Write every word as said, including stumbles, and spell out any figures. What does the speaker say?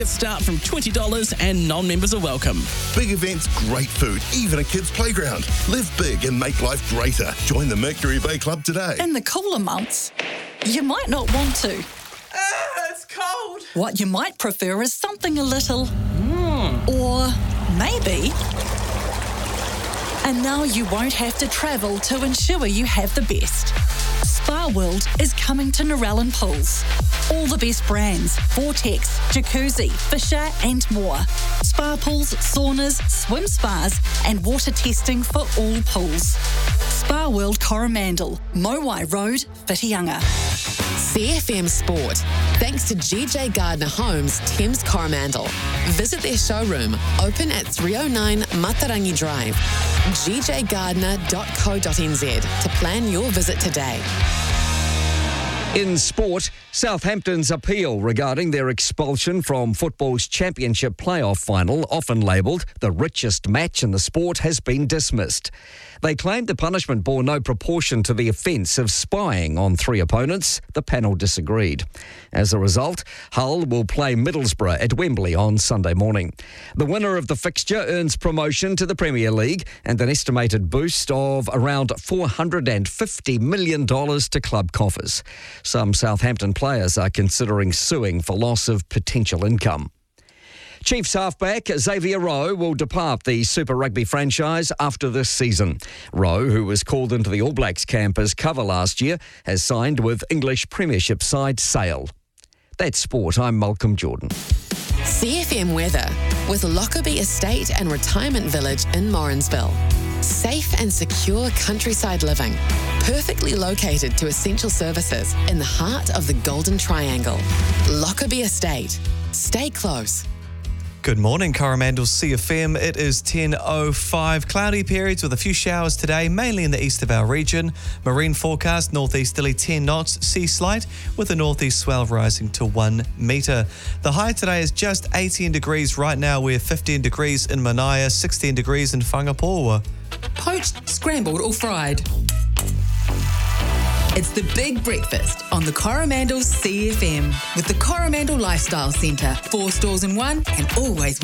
Start from twenty dollars and non-members are welcome. Big events, great food, even a kid's playground. Live big and make life greater. Join the Mercury Bay Club today. In the cooler months, you might not want to. Ah, it's cold. What you might prefer is something a little... Mm. Or maybe... And now you won't have to travel to ensure you have the best. Spa World is coming to Narellan Pools. All the best brands, Vortex, Jacuzzi, Fisher and more. Spa pools, saunas, swim spas and water testing for all pools. Spa World Coromandel, Mowai Road, Whitianga. C F M Sport, thanks to G J Gardner Homes, Thames Coromandel. Visit their showroom, open at three oh nine Matarangi Drive, g j gardner dot co dot n z to plan your visit today. In sport, Southampton's appeal regarding their expulsion from football's championship playoff final, often labelled the richest match in the sport, has been dismissed. They claimed the punishment bore no proportion to the offence of spying on three opponents. The panel disagreed. As a result, Hull will play Middlesbrough at Wembley on Sunday morning. The winner of the fixture earns promotion to the Premier League and an estimated boost of around four hundred fifty million dollars to club coffers. Some Southampton players are considering suing for loss of potential income. Chiefs halfback Xavier Rowe will depart the Super Rugby franchise after this season. Rowe, who was called into the All Blacks camp as cover last year, has signed with English Premiership side Sale. That's sport. I'm Malcolm Jordan. C F M weather with Lockerbie Estate and Retirement Village in Morrinsville. Safe and secure countryside living, perfectly located to essential services in the heart of the Golden Triangle. Lockerbie Estate. Stay close. Good morning, Coromandel C F M. It is ten oh five. Cloudy periods with a few showers today, mainly in the east of our region. Marine forecast, northeasterly ten knots, sea slight, with a northeast swell rising to one metre. The high today is just eighteen degrees right now. We're fifteen degrees in Manaia, sixteen degrees in Whangapoua. Poached, scrambled or fried. It's the Big Breakfast on the Coromandel C F M with the Coromandel Lifestyle Centre. Four stores in one and always